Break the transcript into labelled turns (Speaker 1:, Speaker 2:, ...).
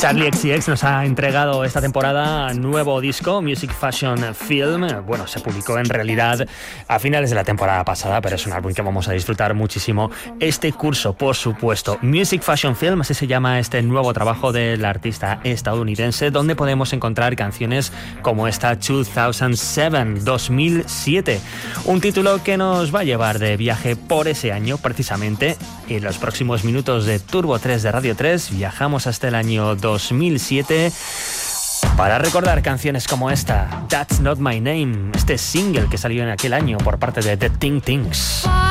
Speaker 1: Charli XCX nos ha entregado esta temporada nuevo disco, Music Fashion Film. Bueno, se publicó en realidad a finales de la temporada pasada, pero es un álbum que vamos a disfrutar muchísimo este curso, por supuesto. Music Fashion Film, así se llama este nuevo trabajo del artista estadounidense, donde podemos encontrar canciones como esta 2007, un título que nos va a llevar de viaje por ese año precisamente. En los próximos minutos de Turbo 3 de Radio 3 viajamos hasta el año 2007 para recordar canciones como esta, That's Not My Name, este single que salió en aquel año por parte de The Ting Tings.